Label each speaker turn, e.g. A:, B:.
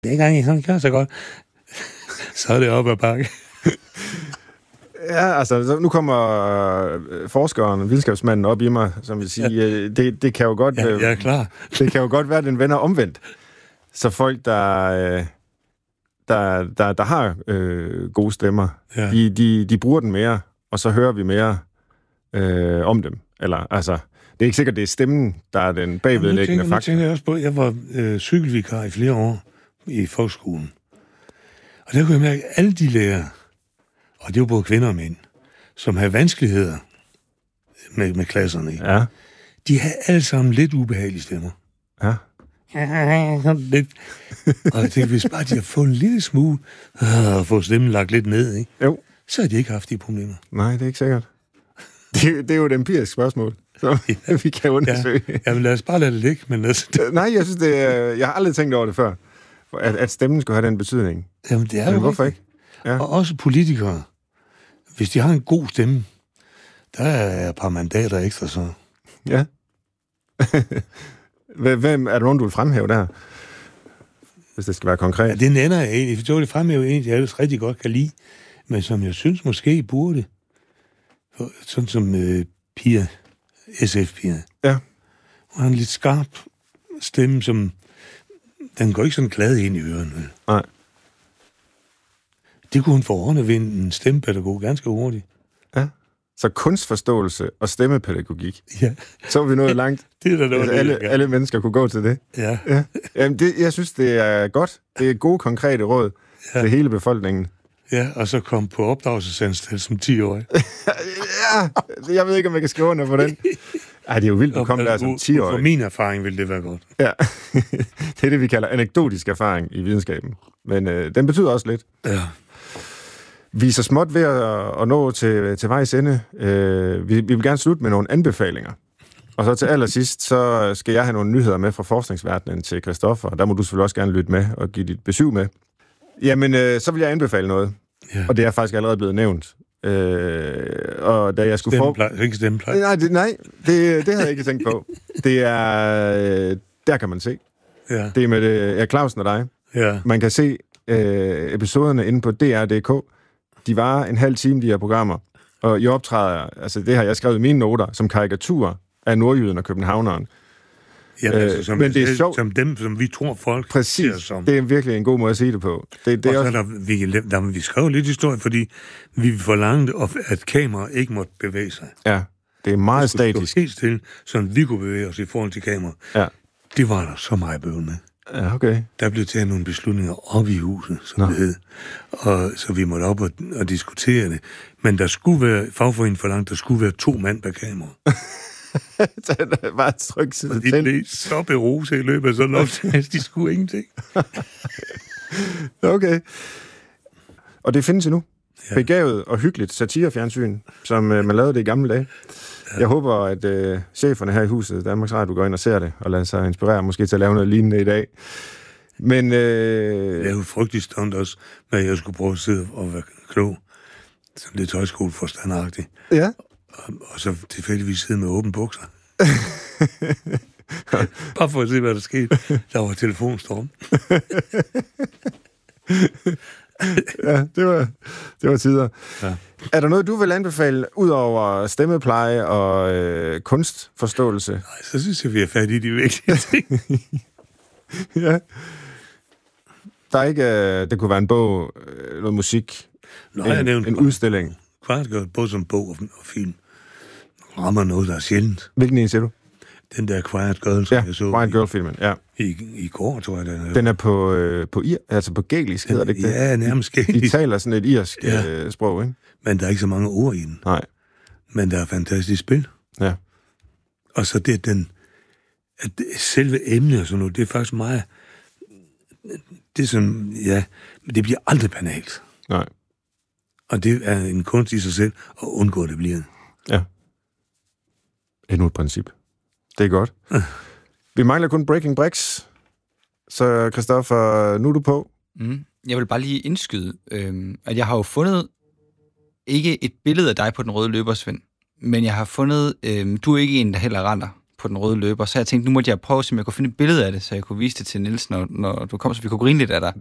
A: Det er ikke engang, han gør så godt. Så er det op ad bakke.
B: Ja, altså, nu kommer forskeren, videnskabsmanden op i mig, som vil sige, det kan jo godt...
A: Ja, jeg er klar.
B: Det kan jo godt være, at den vender omvendt. Så folk, der har gode stemmer, de bruger den mere, og så hører vi mere om dem. Eller, altså, det er ikke sikkert, det er stemmen, der er den bagvedliggende faktor.
A: Nu tænker jeg også på, jeg var cykelvikar i flere år i folkeskolen. Og der kunne jeg mærke, at alle de lærere, og det var både kvinder og mænd, som havde vanskeligheder med klasserne, de havde alle sammen lidt ubehagelige stemmer.
B: Ja.
A: Lidt. Og jeg tænkte, hvis bare de har fået en lille smule, og fået stemmen lagt lidt ned, ikke?
B: Jo.
A: Så har de ikke haft de problemer.
B: Nej, det er ikke sikkert. Det er jo et empirisk spørgsmål, så vi kan undersøge.
A: Ja. Jamen lad os bare lade det ligge. Men
B: Nej, jeg synes, jeg har aldrig tænkt over det før, at stemmen skulle have den betydning.
A: Jamen det er jo
B: hvorfor ikke? Ja.
A: Og også politikere. Hvis de har en god stemme, der er et par mandater ekstra, så...
B: Ja. Hvem er der nogen, du vil fremhæve der? Hvis det skal være konkret.
A: Ja, det nænder jeg egentlig. For det fremhæver en, jeg ellers rigtig godt kan lide, men som jeg synes måske burde. Sådan som Pia, SF-Pia.
B: Ja.
A: Hun har en lidt skarp stemme, som... Den går ikke sådan glad ind i ørerne.
B: Nej.
A: Det kunne hun få ordnet en stemmepædagog ganske hurtigt.
B: Ja. Så kunstforståelse og stemmepædagogik.
A: Ja.
B: Så er vi nået langt.
A: Det er da noget,
B: alle mennesker kunne gå til det.
A: Ja.
B: Jamen, jeg synes, det er godt. Det er gode, konkrete råd til hele befolkningen.
A: Ja, og så kom på opdragelsesanstalt som 10-årig.
B: Ja, jeg ved ikke, om jeg kan skrive under på den. Ej, det er jo vildt, du kom der som 10-årig.
A: For min erfaring ville det være godt.
B: Ja, det er det, vi kalder anekdotisk erfaring i videnskaben. Men den betyder også lidt.
A: Ja.
B: Vi er så småt ved at nå til vejs ende. Vi vil gerne slutte med nogle anbefalinger. Og så til allersidst, så skal jeg have nogle nyheder med fra forskningsverdenen til Christoffer. Der må du selvfølgelig også gerne lytte med og give dit besøg med. Jamen, så vil jeg anbefale noget. Ja. Og det er faktisk allerede blevet nævnt. Og da jeg skulle
A: ikke stemmepleje.
B: Nej, det havde jeg ikke tænkt på. Det er... der kan man se.
A: Ja.
B: Det er med Clausen og dig.
A: Ja.
B: Man kan se episoderne inde på DR.dk. De varer en halv time, de her programmer. Og I optræder, altså det har jeg skrevet i mine noter, som karikaturer af nordjyden og københavneren.
A: Ja, altså, men det er sjovt. Som dem, som vi tror folk
B: præcis, som. Det er virkelig en god måde at sige det på. Det
A: og også... vi skrev lidt historie, fordi vi forlangte, at kamera ikke måtte bevæge sig.
B: Ja, det er meget statisk.
A: Helt stille, så vi kunne bevæge os i forhold til kamera.
B: Ja.
A: Det var der så meget bøvl med.
B: Ja, okay.
A: Der blev taget nogle beslutninger op i huset, som det hed. Og så vi måtte op og diskutere det. Men der skulle være, fagforeningen forlangt, der skulle være 2 mand bag kamera.
B: Så der var et tryk side.
A: Og de blev så berose i løbet af sådan noget, de skulle ingenting.
B: Okay. Og det findes endnu. Ja. Begavet og hyggeligt satirefjernsyn, som man lavede det i gamle dage. Ja. Jeg håber, at cheferne her i huset, Danmarks Radio, går ind og ser det, og lader sig inspirere måske til at lave noget lignende i dag. Men... Jeg
A: er jo frygtelig stolt også, når jeg skulle prøve at sidde og være klog. Som lidt højskoleforstandagtigt.
B: Ja.
A: Og så tilfældigvis sidde med åbne bukser. Bare for at se, hvad der skete. Der var telefonstorm.
B: Ja, det var tider. Ja. Er der noget, du vil anbefale, ud over stemmepleje og kunstforståelse?
A: Nej, så synes jeg, vi er fat i de vigtige ting.
B: Ja. Der er ikke... det kunne være en bog, noget musik, en udstilling.
A: Quiet både som bog og film. Rammer noget, der er sjældent.
B: Hvilken en siger du?
A: Den der Quiet Girl, som jeg så.
B: Quiet Girl-filmen, ja.
A: I går, tror jeg,
B: den er på gælisk, hedder det ikke det?
A: Ja, nærmest gælisk.
B: De taler sådan et irsk sprog, ikke?
A: Men der er ikke så mange ord i den.
B: Nej.
A: Men der er fantastisk spil.
B: Ja.
A: Og så det, at selve emnet og sådan noget, det er faktisk meget... Det er sådan, ja, men det bliver aldrig banalt.
B: Nej.
A: Og det er en kunst i sig selv, at undgå, at det bliver.
B: Ja. Endnu et princip. Det er godt. Vi mangler kun Breaking Bricks. Så Christoffer, nu er du på.
C: Jeg vil bare lige indskyde, at jeg har jo fundet ikke et billede af dig på den røde løber, Svend, men jeg har fundet, du er ikke en, der heller render på den røde løber, så jeg tænkte, nu måtte jeg prøve, om jeg kunne finde et billede af det, så jeg kunne vise det til Niels, når du kom, så vi kunne grine lidt af dig.